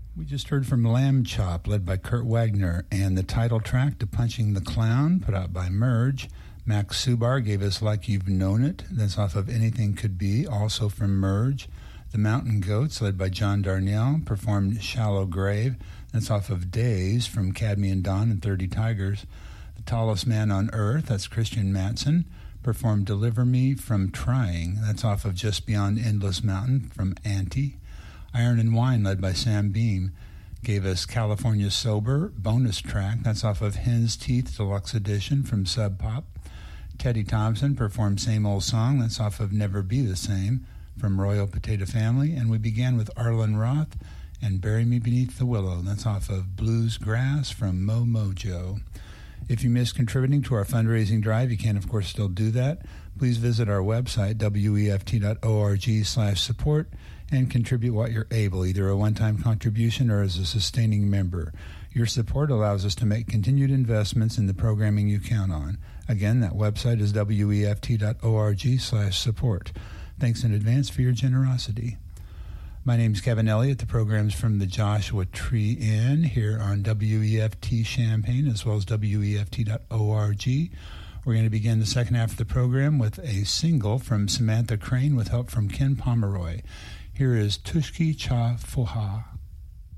We just heard from Lamb Chop, led by Kurt Wagner, and the title track to Punching the Clown, put out by Merge. Max Subar gave us Like You've Known It. That's off of Anything Could Be, also from Merge. The Mountain Goats, led by John Darnielle, performed Shallow Grave. That's off of Days from Cadmian Dawn and 30 Tigers. The Tallest Man on Earth, that's Christian Mattson, performed Deliver Me from Trying. That's off of Just Beyond Endless Mountain from Anti. Iron and Wine, led by Sam Beam, gave us California Sober bonus track. That's off of Hen's Teeth Deluxe Edition from Sub Pop. Teddy Thompson performed Same Old Song. That's off of Never Be the Same from Royal Potato Family. And we began with Arlen Roth and Bury Me Beneath the Willow. That's off of Blues Grass from Mo Mojo. If you missed contributing to our fundraising drive, you can, of course, still do that. Please visit our website, weft.org/support, and contribute what you're able, either a one-time contribution or as a sustaining member. Your support allows us to make continued investments in the programming you count on. Again, that website is weft.org/support. Thanks in advance for your generosity. My name's Kevin Elliott. The program's from the Joshua Tree Inn here on WEFT Champaign, as well as WEFT.org. We're going to begin the second half of the program with a single from Samantha Crane with help from Ken Pomeroy. Here is Tushki Cha Foha.